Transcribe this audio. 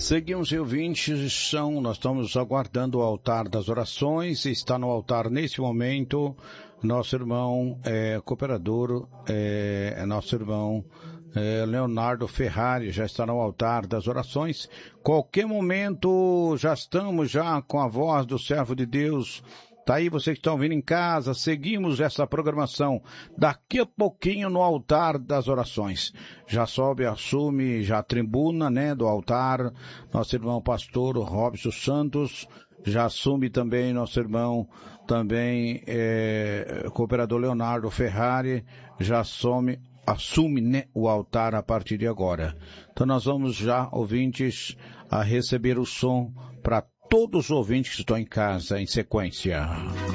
Seguimos, ouvintes, nós estamos aguardando o altar das orações. Está no altar nesse momento nosso irmão cooperador, nosso irmão Leonardo Ferrari, já está no altar das orações. Qualquer momento já estamos com a voz do servo de Deus. Tá aí, vocês que estão vindo em casa, seguimos essa programação. Daqui a pouquinho no altar das orações. Já sobe, assume, já a tribuna, do altar, nosso irmão pastor Robson Santos. Já assume também nosso irmão, também cooperador Leonardo Ferrari, já assume o altar a partir de agora. Então nós vamos já, ouvintes, a receber o som para todos os ouvintes que estão em casa em sequência.